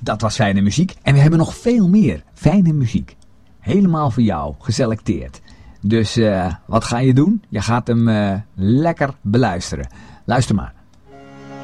Dat was fijne muziek. En we hebben nog veel meer fijne muziek. Helemaal voor jou geselecteerd. Dus wat ga je doen? Je gaat hem lekker beluisteren. Luister maar.